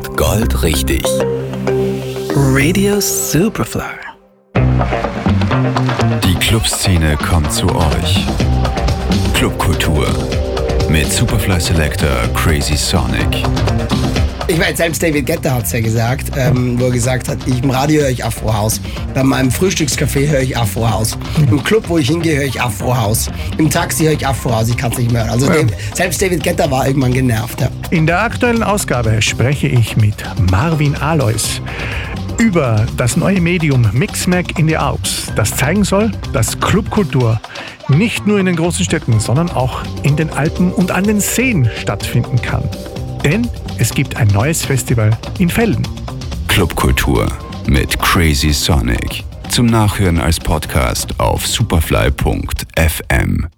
hört Gold richtig. Radio Superfly. Die Clubszene kommt zu euch. Clubkultur mit Superfly Selector Crazy Sonic. Ich meine, selbst David Guetta hat es ja gesagt, wo er gesagt hat, im Radio höre ich Afro-House, bei meinem Frühstückscafé höre ich Afro-House, im Club, wo ich hingehe, höre ich Afro-House, im Taxi höre ich Afro-House, ich kann es nicht mehr hören. Also selbst David Guetta war irgendwann genervt. Ja. In der aktuellen Ausgabe spreche ich mit Marvin Alois über das neue Medium Mixmag in the Alps, das zeigen soll, dass Clubkultur nicht nur in den großen Städten, sondern auch in den Alpen und an den Seen stattfinden kann. Denn es gibt ein neues Festival in Velden. Clubkultur mit Crazy Sonic. Zum Nachhören als Podcast auf superfly.fm.